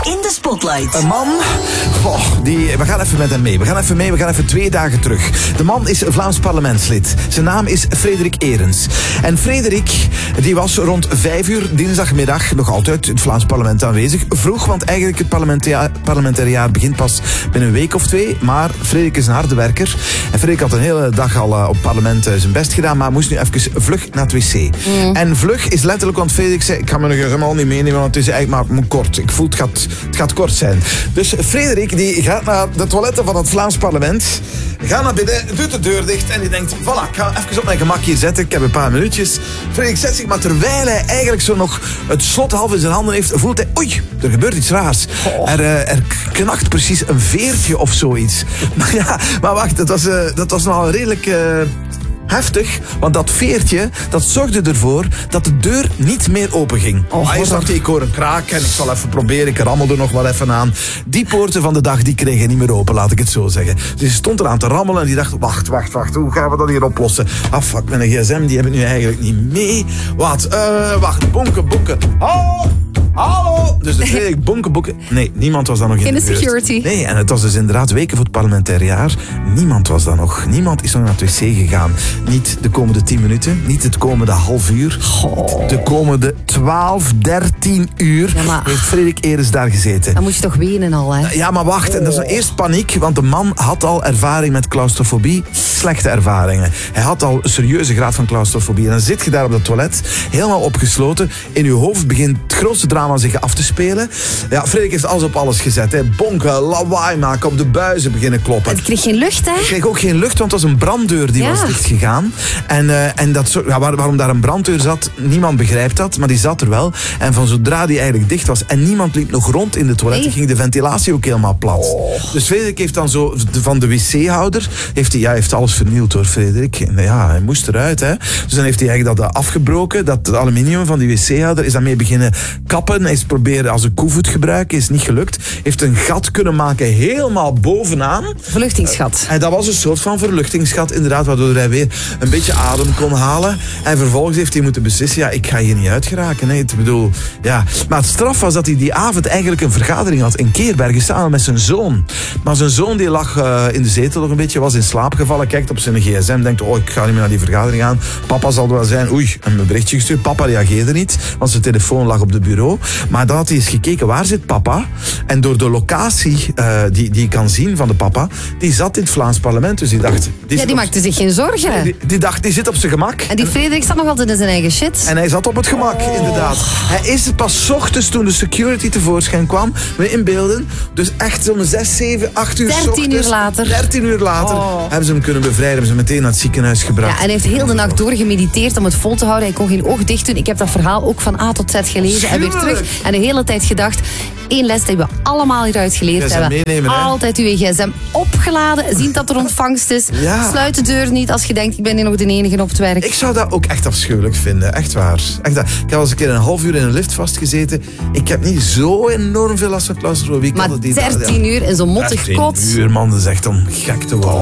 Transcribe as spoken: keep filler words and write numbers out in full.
in de Spotlight. Een man, oh, die, we gaan even met hem mee. We gaan even mee, we gaan even twee dagen terug. De man is Vlaams parlementslid. Zijn naam is Frederik Eerens. En Frederik, die was rond vijf uur dinsdagmiddag nog altijd in het Vlaams parlement aanwezig. Vroeg, want eigenlijk het parlementair, parlementaire jaar begint pas binnen een week of twee. Maar Frederik is een harde werker. En Frederik had een hele dag al uh, op het parlement uh, zijn best gedaan, maar moest nu even vlug naar het wc. Mm. En vlug is letterlijk, want Frederik zei, ik ga me nog helemaal niet meenemen, want het is eigenlijk maar kort. Ik voel, het gaat, het gaat kort zijn. Dus Frederik, die gaat naar de toiletten van het Vlaams parlement, gaat naar binnen, doet de deur dicht en die denkt, voilà, ik ga even op mijn gemak hier zetten, ik heb een paar minuutjes. Frederik zet zich, maar terwijl hij eigenlijk zo nog het slot half in zijn handen heeft, voelt hij, oei, er gebeurt iets raars. Oh. Er, uh, er knakt precies een veertje of zoiets. Maar ja, maar wacht, dat was, uh, dat was nogal redelijk... Uh, heftig, want dat veertje, dat zorgde ervoor dat de deur niet meer open ging. Oh, hij dacht, ik hoor een kraak en ik zal even proberen, ik rammel er nog wel even aan. Die poorten van de dag, die kregen niet meer open, laat ik het zo zeggen. Dus hij stond eraan te rammelen en die dacht, wacht, wacht, wacht, hoe gaan we dat hier oplossen? Ah, fuck, mijn gsm, die heb ik nu eigenlijk niet mee. Wat? Uh, wacht, bonken, bonken. Hallo! Hallo! Dus de Frederik bonken, bonken. Nee, niemand was dan nog in, in de, de security. Nee, en het was dus inderdaad weken voor het parlementaire jaar. Niemand was dan nog. Niemand is nog naar het wc gegaan. Niet de komende tien minuten, niet het komende half uur. Oh. De komende twaalf, dertien uur ja, maar... heeft Frederik Eerens daar gezeten. Dan moet je toch wenen al, hè? Ja, maar wacht. Oh. En dat is nou eerst paniek, want de man had al ervaring met claustrofobie. Slechte ervaringen. Hij had al een serieuze graad van claustrofobie. En dan zit je daar op dat toilet, helemaal opgesloten. In je hoofd begint het grootste drama zich af te spelen. Ja, Frederik heeft alles op alles gezet. Hè. Bonken, lawaai maken, op de buizen beginnen kloppen. Het kreeg geen lucht, hè? Het kreeg ook geen lucht, want het was een branddeur die ja. was dichtgegaan. En, uh, en dat zo, ja, waar, waarom daar een branddeur zat, niemand begrijpt dat, maar die zat er wel. En van zodra die eigenlijk dicht was en niemand liep nog rond in de toiletten, nee. ging de ventilatie ook helemaal plat. Oh. Dus Frederik heeft dan zo van de wc-houder, heeft hij ja, heeft alles vernield hoor, Frederik. En ja, hij moest eruit, hè. Dus dan heeft hij eigenlijk dat afgebroken, dat aluminium van die wc-houder, is daarmee beginnen kappen. Hij is proberen als een koevoet gebruiken, is niet gelukt. Heeft een gat kunnen maken helemaal bovenaan. Verluchtingsgat. En dat was een soort van verluchtingsgat, inderdaad, waardoor hij weer een beetje adem kon halen. En vervolgens heeft hij moeten beslissen, ja, ik ga hier niet uit geraken. Hè. Ik bedoel, ja. Maar het straf was dat hij die avond eigenlijk een vergadering had in Keerbergen samen met zijn zoon. Maar zijn zoon die lag uh, in de zetel nog een beetje, was in slaap gevallen, kijkt op zijn gsm, denkt, oh, ik ga niet meer naar die vergadering gaan. Papa zal er wel zijn. Oei, een berichtje gestuurd. Papa reageerde niet, want zijn telefoon lag op de bureau. Maar dan had hij eens gekeken, waar zit papa? En door de locatie uh, die, die je kan zien van de papa, die zat in het Vlaams parlement. Dus die dacht... Die ja, die maakte op, zich geen zorgen. Die, die dacht, die zit op zijn gemak. En die Frederik zat nog altijd in zijn eigen shit. En hij zat op het gemak, oh. inderdaad. Hij is pas 's ochtends toen de security tevoorschijn kwam, we inbeelden. Dus echt zo'n zes, zeven, acht uur dertien uur later. dertien uur later oh. hebben ze hem kunnen bevrijden. Hebben ze hem meteen naar het ziekenhuis gebracht. Ja, en hij heeft heel de nacht doorgemediteerd om het vol te houden. Hij kon geen oog dicht doen. Ik heb dat verhaal ook van A tot Z gelezen en weer terug. En de hele tijd gedacht, één les die we allemaal hieruit geleerd hebben. Meenemen, altijd uw gsm opgeladen, zien dat er ontvangst is. Ja. Sluit de deur niet als je denkt, ik ben hier nog de enige op het werk. Ik zou dat ook echt afschuwelijk vinden, echt waar. Echt waar. Ik heb al eens een keer een half uur in een lift vastgezeten. Ik heb niet zo enorm veel last van claustrofobie. Maar dertien uur in zo'n mottig kot. dertien uur, man, dat is echt om gek te worden.